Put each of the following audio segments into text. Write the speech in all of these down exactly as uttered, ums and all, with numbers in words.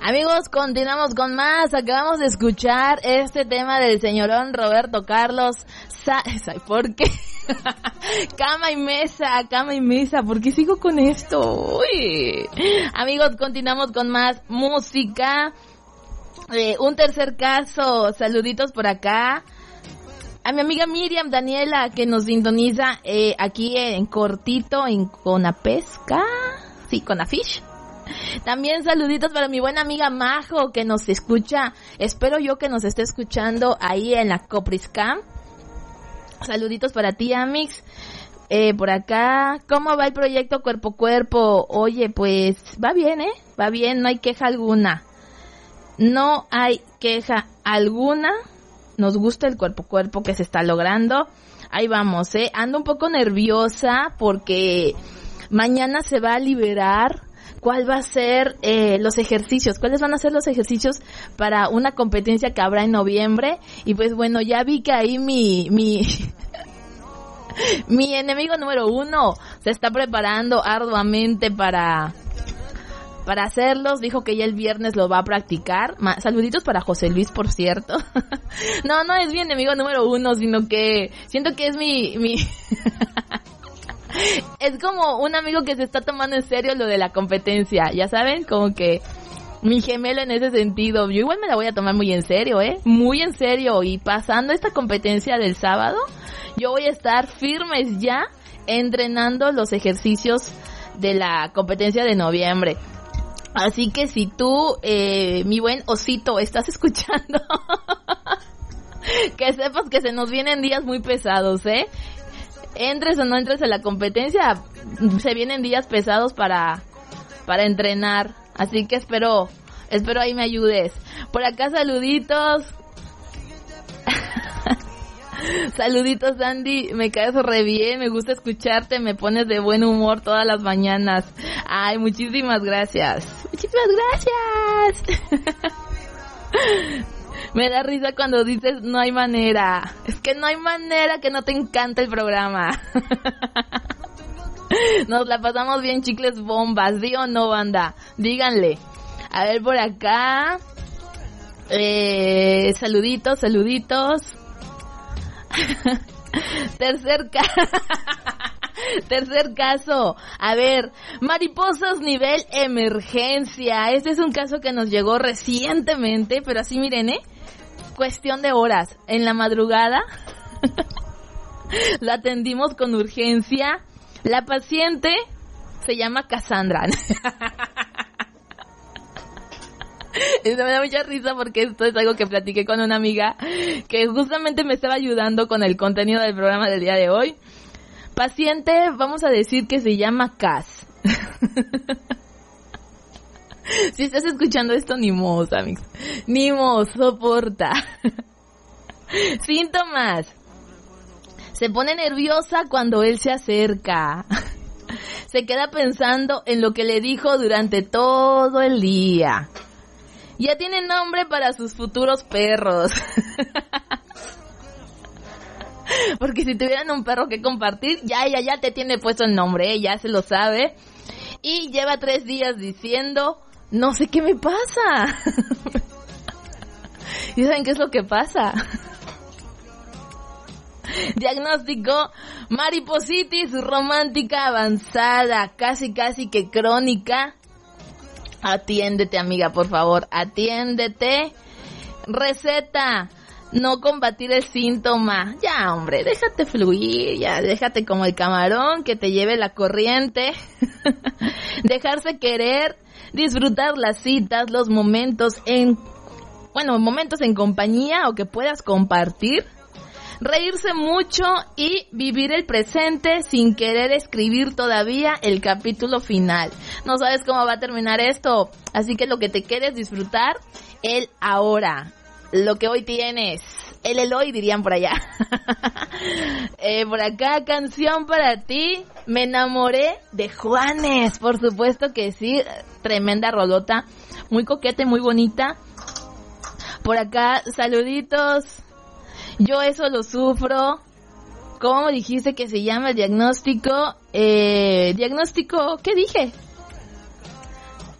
Amigos, continuamos con más. Acabamos de escuchar este tema del señorón Roberto Carlos. Sa- ¿Por qué? Cama y mesa, cama y mesa. ¿Por qué sigo con esto? Uy. Amigos, continuamos con más música. Eh, un tercer caso. Saluditos por acá. A mi amiga Miriam Daniela, que nos sintoniza eh, aquí en cortito, en Conapesca. Sí, Conafish. También saluditos para mi buena amiga Majo, que nos escucha, espero yo que nos esté escuchando ahí en la Copriscam. Saluditos para ti, Amix. Eh, por acá, ¿cómo va el proyecto Cuerpo Cuerpo? Oye, pues va bien, ¿eh? Va bien, no hay queja alguna. No hay queja alguna. Nos gusta el Cuerpo Cuerpo que se está logrando. Ahí vamos, ¿eh? Ando un poco nerviosa porque mañana se va a liberar cuál va a ser eh, los ejercicios, cuáles van a ser los ejercicios para una competencia que habrá en noviembre. Y pues bueno, ya vi que ahí mi mi mi enemigo número uno se está preparando arduamente para para hacerlos. Dijo que ya el viernes lo va a practicar. Ma- saluditos para José Luis, por cierto. No, no es mi enemigo número uno, sino que siento que es mi mi es como un amigo que se está tomando en serio lo de la competencia, ya saben, como que mi gemelo en ese sentido. Yo igual me la voy a tomar muy en serio, ¿eh? Muy en serio. Y pasando esta competencia del sábado, yo voy a estar firmes ya entrenando los ejercicios de la competencia de noviembre. Así que si tú, eh, mi buen osito, estás escuchando, que sepas que se nos vienen días muy pesados, ¿eh? Entres o no entres a la competencia, se vienen días pesados para para entrenar, así que espero espero ahí me ayudes. Por acá saluditos. Saluditos, Andy, me caes re bien, me gusta escucharte, me pones de buen humor todas las mañanas. Ay, muchísimas gracias. Muchísimas gracias. Me da risa cuando dices no hay manera. Es que no hay manera que no te encanta el programa. Nos la pasamos bien, chicles bombas, ¿sí o no, banda? Díganle. A ver, por acá. Eh, saluditos, saluditos. Tercer caso. Tercer caso. A ver, mariposas nivel emergencia. Este es un caso que nos llegó recientemente, pero así miren, ¿eh? Cuestión de horas. En la madrugada la atendimos con urgencia. La paciente se llama Cassandra. Eso me da mucha risa porque esto es algo que platiqué con una amiga que justamente me estaba ayudando con el contenido del programa del día de hoy. Paciente, vamos a decir que se llama Cass. Si estás escuchando esto, ni mos, amigos. Ni mos, soporta. Síntomas. Se pone nerviosa cuando él se acerca. Se queda pensando en lo que le dijo durante todo el día. Ya tiene nombre para sus futuros perros. Porque si tuvieran un perro que compartir, ya, ya, ya te tiene puesto el nombre, ¿eh? Ya se lo sabe. Y lleva tres días diciendo, no sé qué me pasa. ¿Y saben qué es lo que pasa? Diagnóstico, maripositis romántica avanzada, casi casi que crónica. Atiéndete, amiga, por favor, atiéndete. Receta, no combatir el síntoma. Ya, hombre, déjate fluir, ya, déjate como el camarón que te lleve la corriente. Dejarse querer, disfrutar las citas, los momentos en, bueno, momentos en compañía o que puedas compartir. Reírse mucho y vivir el presente sin querer escribir todavía el capítulo final. No sabes cómo va a terminar esto, así que lo que te quieres disfrutar, el ahora, lo que hoy tienes, el el hoy dirían por allá. eh, por acá, canción para ti, me enamoré de Juanes, por supuesto que sí, tremenda rolota, muy coqueta y muy bonita. Por acá, saluditos. Yo eso lo sufro. ¿Cómo dijiste que se llama el diagnóstico? Eh, diagnóstico, ¿qué dije?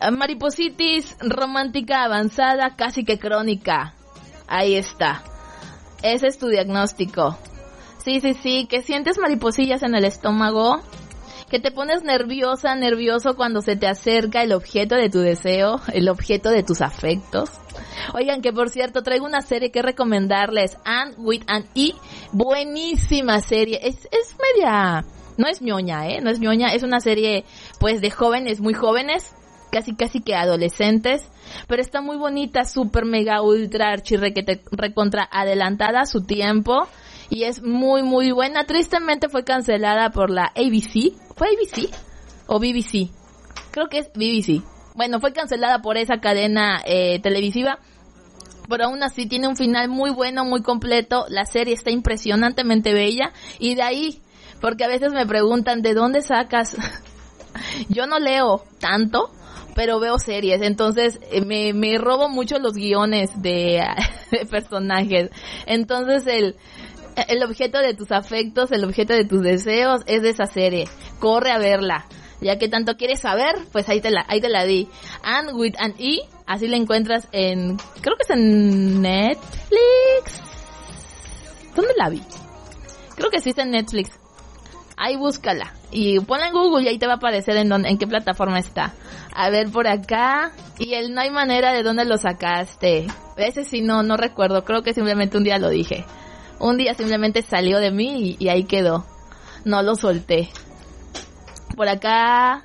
Maripositis, romántica avanzada, casi que crónica. Ahí está. Ese es tu diagnóstico. Sí, sí, sí, que sientes mariposillas en el estómago, que te pones nerviosa, nervioso cuando se te acerca el objeto de tu deseo, el objeto de tus afectos. Oigan, que por cierto, traigo una serie que recomendarles, Anne with an E, buenísima serie, es, es media, no es ñoña, eh, no es ñoña, es una serie, pues, de jóvenes, muy jóvenes, casi, casi que adolescentes, pero está muy bonita, super mega ultra archi requete, recontra adelantada a su tiempo, y es muy, muy buena. Tristemente fue cancelada por la A B C, ¿fue A B C? ¿O B B C? Creo que es B B C. Bueno, fue cancelada por esa cadena eh, televisiva, pero aún así tiene un final muy bueno, muy completo. La serie está impresionantemente bella, y de ahí, porque a veces me preguntan, ¿de dónde sacas? Yo no leo tanto, pero veo series, entonces eh, me, me robo mucho los guiones de, de personajes. Entonces el, el objeto de tus afectos, el objeto de tus deseos es de esa serie. Corre a verla. Ya que tanto quieres saber, pues ahí te la, ahí te la di. Anne with an E, así la encuentras en, creo que es en Netflix. ¿Dónde la vi? Creo que sí está en Netflix. Ahí búscala. Y ponla en Google y ahí te va a aparecer en dónde, en qué plataforma está. A ver por acá. Y el no hay manera de dónde lo sacaste. Ese sí no, no recuerdo. Creo que simplemente un día lo dije. Un día simplemente salió de mí y, y ahí quedó. No lo solté. Por acá.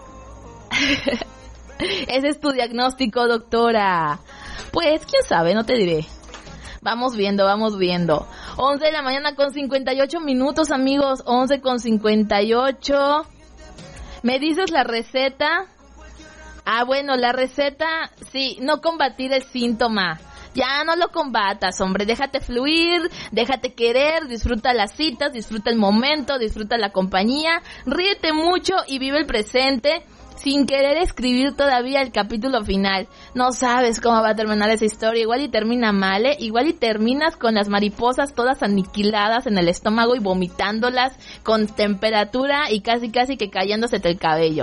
Ese es tu diagnóstico, doctora. Pues, quién sabe, no te diré. Vamos viendo, vamos viendo. once de la mañana con cincuenta y ocho minutos, amigos. once con cincuenta y ocho. ¿Me dices la receta? Ah, bueno, la receta, sí, no combatir el síntoma. Ya no lo combatas, hombre, déjate fluir, déjate querer, disfruta las citas, disfruta el momento, disfruta la compañía, ríete mucho y vive el presente sin querer escribir todavía el capítulo final. No sabes cómo va a terminar esa historia, igual y termina mal, ¿eh? Igual y terminas con las mariposas todas aniquiladas en el estómago y vomitándolas con temperatura y casi casi que cayéndosete el cabello.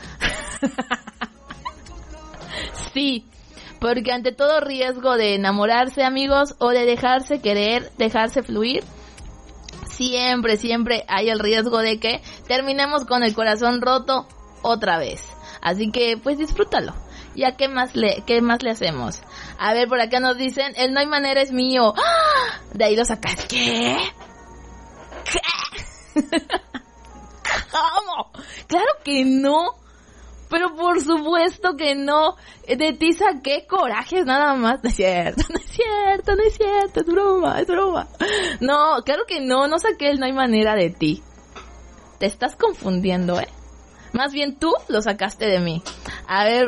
Sí. Porque ante todo riesgo de enamorarse, amigos, o de dejarse querer, dejarse fluir, siempre, siempre hay el riesgo de que terminemos con el corazón roto otra vez. Así que, pues, disfrútalo. Ya, ¿qué más le, qué más le hacemos? A ver, por acá nos dicen, el no hay manera es mío. ¡Ah! De ahí lo sacas. ¿Qué? ¿Qué? ¿Cómo? Claro que no. Pero por supuesto que no. De ti saqué corajes nada más. No es cierto, no es cierto, no es cierto. Es broma, es broma. No, claro que no. No saqué el no hay manera de ti. Te estás confundiendo, ¿eh? Más bien tú lo sacaste de mí. A ver.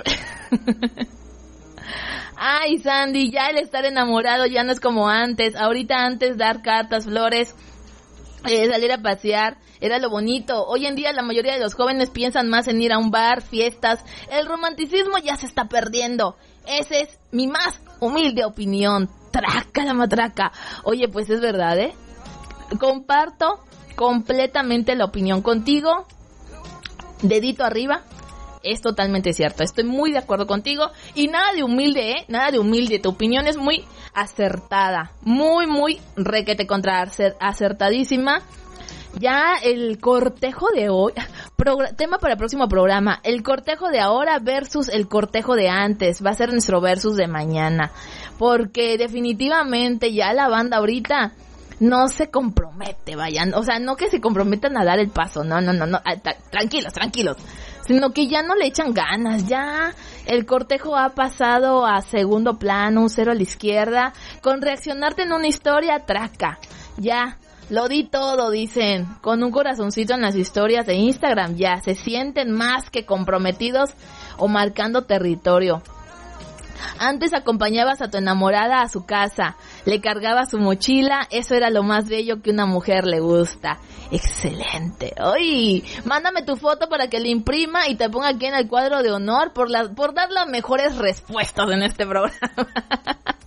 Ay, Sandy, ya el estar enamorado ya no es como antes. Ahorita antes dar cartas, flores, eh, salir a pasear, era lo bonito. Hoy en día la mayoría de los jóvenes piensan más en ir a un bar, fiestas. El romanticismo ya se está perdiendo. Esa es mi más humilde opinión. Traca la matraca. Oye, pues es verdad, ¿eh? Comparto completamente la opinión contigo. Dedito arriba. Es totalmente cierto. Estoy muy de acuerdo contigo. Y nada de humilde, ¿eh? Nada de humilde. Tu opinión es muy acertada. Muy, muy requete contra acertadísima. Ya el cortejo de hoy, progr- tema para el próximo programa, el cortejo de ahora versus el cortejo de antes, va a ser nuestro versus de mañana, porque definitivamente ya la banda ahorita no se compromete, vayan, o sea, no que se comprometan a dar el paso, no, no, no, no, tranquilos, tranquilos, sino que ya no le echan ganas, ya el cortejo ha pasado a segundo plano, un cero a la izquierda, con reaccionarte en una historia, traca, ya. Lo di todo, dicen, con un corazoncito en las historias de Instagram, ya, se sienten más que comprometidos o marcando territorio. Antes acompañabas a tu enamorada a su casa, le cargabas su mochila, eso era lo más bello que una mujer le gusta. Excelente. Oye, mándame tu foto para que la imprima y te ponga aquí en el cuadro de honor por, la, por dar las mejores respuestas en este programa.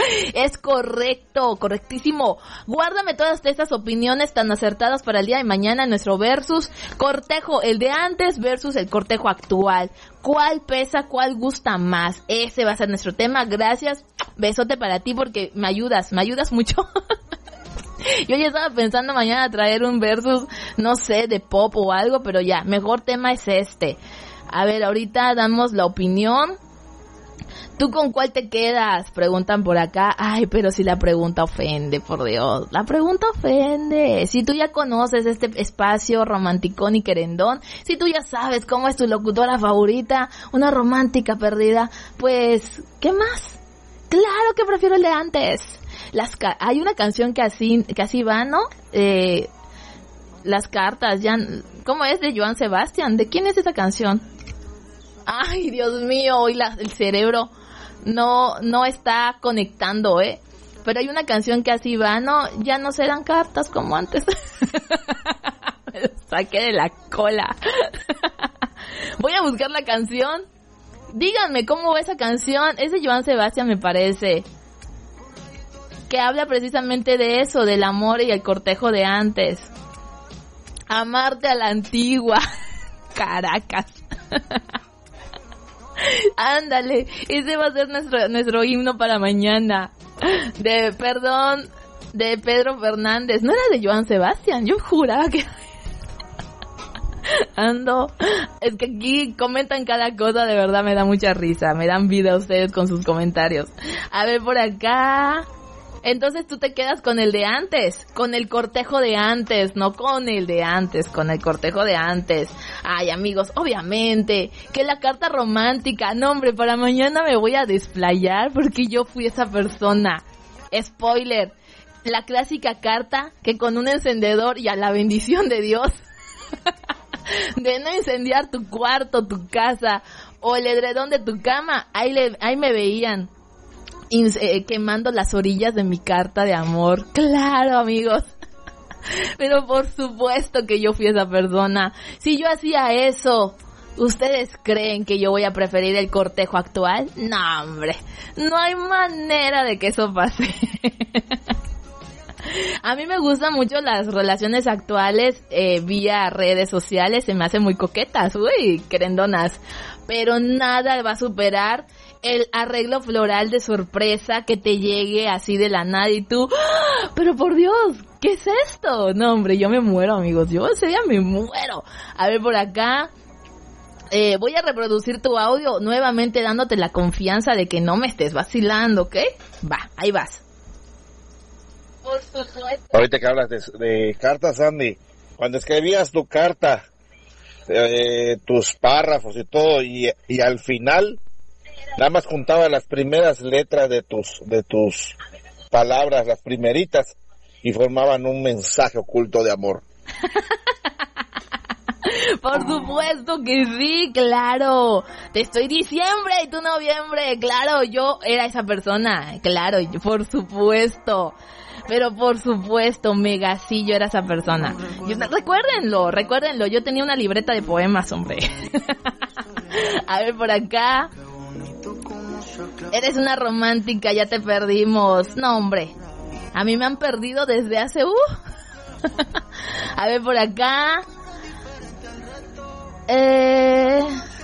Es correcto, correctísimo. Guárdame todas estas opiniones tan acertadas para el día de mañana en nuestro versus cortejo, el de antes versus el cortejo actual. ¿Cuál pesa, cuál gusta más? Ese va a ser nuestro tema. Gracias, besote para ti porque me ayudas, me ayudas mucho. Yo ya estaba pensando mañana traer un versus, no sé, de pop o algo, pero ya, mejor tema es este. A ver, ahorita damos la opinión. ¿Tú con cuál te quedas? Preguntan por acá. Ay, pero si la pregunta ofende, por Dios. La pregunta ofende. Si tú ya conoces este espacio romanticón y querendón, si tú ya sabes cómo es tu locutora favorita, una romántica perdida, pues, ¿qué más? Claro que prefiero el de antes. Las ca- hay una canción que así, que así va, ¿no? Eh, las cartas, ya, ¿cómo es? De Joan Sebastián. ¿De quién es esa canción? Ay, Dios mío, hoy la, el cerebro no, no está conectando, ¿eh? Pero hay una canción que así va, ¿no? Ya no se dan cartas como antes. Me lo saqué de la cola. Voy a buscar la canción. Díganme cómo va esa canción. Es de Joan Sebastián, me parece. Que habla precisamente de eso, del amor y el cortejo de antes. Amarte a la antigua. Caracas. Ándale, ese va a ser nuestro nuestro himno para mañana. De, perdón, de Pedro Fernández. ¿No era de Joan Sebastián? Yo juraba que... Ando, es que aquí comentan cada cosa, de verdad me da mucha risa. Me dan vida ustedes con sus comentarios. A ver, por acá... Entonces tú te quedas con el de antes, con el cortejo de antes, no con el de antes, con el cortejo de antes. Ay, amigos, obviamente, que la carta romántica, no hombre, para mañana me voy a desplayar porque yo fui esa persona. Spoiler, la clásica carta que con un encendedor y a la bendición de Dios, de no incendiar tu cuarto, tu casa o el edredón de tu cama, ahí, le, ahí me veían. Eh, quemando las orillas de mi carta de amor. Claro, amigos. Pero por supuesto que yo fui esa persona. Si yo hacía eso, ¿ustedes creen que yo voy a preferir el cortejo actual? No, hombre. No hay manera de que eso pase. A mí me gustan mucho las relaciones actuales eh, vía redes sociales. Se me hacen muy coquetas. Uy, querendonas. Pero nada va a superar el arreglo floral de sorpresa que te llegue así de la nada y tú, ¡ah! Pero por Dios, ¿qué es esto? No, hombre, yo me muero, amigos, yo ese día me muero. A ver, por acá, eh, voy a reproducir tu audio nuevamente dándote la confianza de que no me estés vacilando, ¿ok? Va, ahí vas. Por supuesto. Ahorita que hablas de, de cartas, Andy, cuando escribías tu carta, eh, tus párrafos y todo, y, y al final nada más juntaba las primeras letras de tus de tus palabras, las primeritas, y formaban un mensaje oculto de amor. Por supuesto que sí, claro. Te estoy diciembre y tú noviembre. Claro, yo era esa persona. Claro, por supuesto. Pero por supuesto, mega, sí, yo era esa persona. Yo, recuérdenlo, recuérdenlo. Yo tenía una libreta de poemas, hombre. A ver, por acá. Eres una romántica, ya te perdimos. No, hombre. A mí me han perdido desde hace... Uh. A ver, por acá. Eh...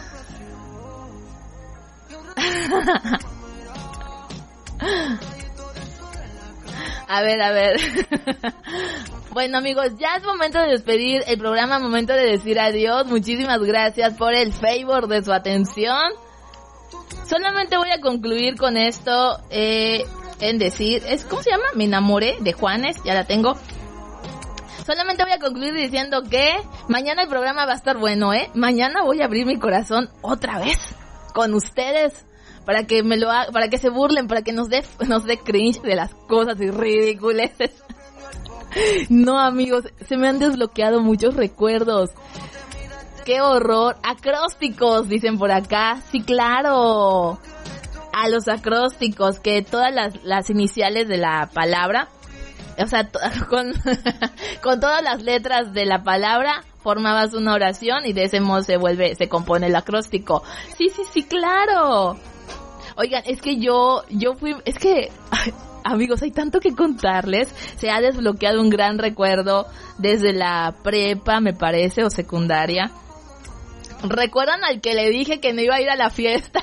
A ver, a ver. Bueno, amigos, ya es momento de despedir el programa, momento de decir adiós. Muchísimas gracias por el favor de su atención. Solamente voy a concluir con esto, eh, en decir, es ¿cómo se llama? Me enamoré de Juanes, ya la tengo. Solamente voy a concluir diciendo que mañana el programa va a estar bueno, ¿eh? Mañana voy a abrir mi corazón otra vez con ustedes para que me lo ha, para que se burlen, para que nos dé nos dé cringe de las cosas y ridiculeces. No, amigos, se me han desbloqueado muchos recuerdos. ¡Qué horror! Acrósticos, dicen por acá. Sí, claro. A los acrósticos, que todas las, las iniciales de la palabra, o sea, to- con, con todas las letras de la palabra formabas una oración y de ese modo se vuelve, se compone el acróstico. Sí, sí, sí, claro. Oigan, es que yo, yo fui, es que, ay, amigos, hay tanto que contarles. Se ha desbloqueado un gran recuerdo desde la prepa, me parece, o secundaria. ¿Recuerdan al que le dije que no iba a ir a la fiesta?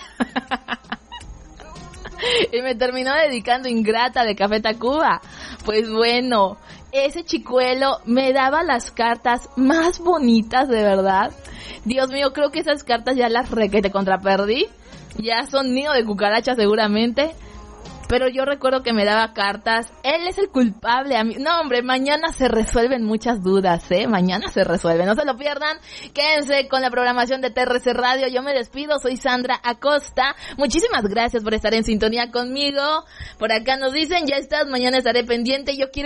Y me terminó dedicando ingrata de Café Tacuba. Pues bueno, ese chicuelo me daba las cartas más bonitas, de verdad. Dios mío, creo que esas cartas ya las requete contra perdí. Ya son nido de cucaracha seguramente. Pero yo recuerdo que me daba cartas. Él es el culpable. A mí. No, hombre, mañana se resuelven muchas dudas, ¿eh? Mañana se resuelven. No se lo pierdan. Quédense con la programación de T R C Radio. Yo me despido. Soy Sandra Acosta. Muchísimas gracias por estar en sintonía conmigo. Por acá nos dicen, ya estás. Mañana estaré pendiente. Yo quiero